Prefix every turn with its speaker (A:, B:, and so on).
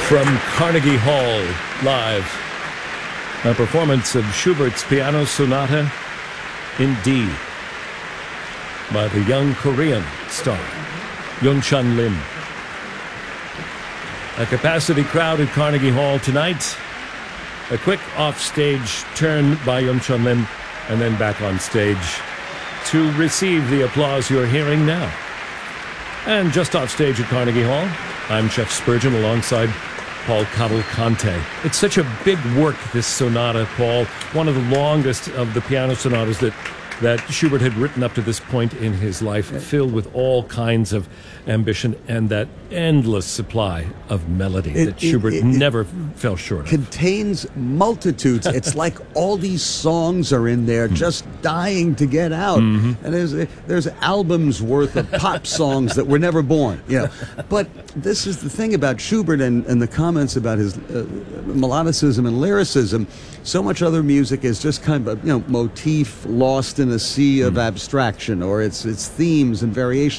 A: From Carnegie Hall, live, a performance of Schubert's Piano Sonata in D by the young Korean star, Yeoncheon Lim. A capacity crowd at Carnegie Hall tonight. A quick offstage turn by Yeoncheon Lim, and then back on stage to receive the applause you're hearing now. And just off stage at Carnegie Hall, I'm Jeff Spurgeon alongside Paul Cavalcante. It's such a big work, this sonata, Paul. One of the longest of the piano sonatas that Schubert had written up to this point in his life, filled with all kinds of ambition and that endless supply of melody that Schubert never fell short of.
B: Contains multitudes. It's like all these songs are in there just dying to get out. And there's albums worth of pop songs that were never born. But this is the thing about Schubert and the comments about his melodicism and lyricism. So much other music is just kind of a motif lost in a sea of abstraction, or its themes and variations.